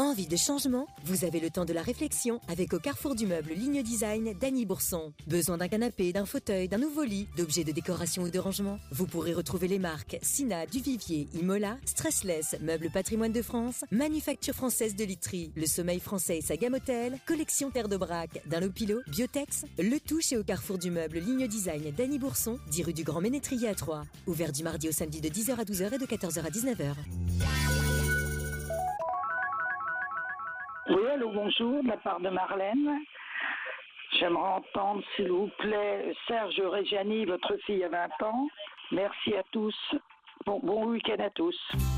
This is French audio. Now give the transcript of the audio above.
Envie de changement? Vous avez le temps de la réflexion avec au Carrefour du Meuble Ligne Design d'Annie Bourson. Besoin d'un canapé, d'un fauteuil, d'un nouveau lit, d'objets de décoration ou de rangement? Vous pourrez retrouver les marques Sina, Duvivier, Imola, Stressless, Meubles Patrimoine de France, Manufacture Française de Literie, Le Sommeil Français et sa gamme hôtel, Collection Terre d'Aubrac, Dunlopilo, Biotex, le tout chez au Carrefour du Meuble Ligne Design d'Annie Bourson, 10 rue du Grand Ménétrier à Troyes. Ouvert du mardi au samedi de 10h à 12h et de 14h à 19h. Oui, allô, bonjour, de la part de Marlène. J'aimerais entendre, s'il vous plaît, Serge Reggiani, votre fille a 20 ans. Merci à tous. Bon week-end à tous.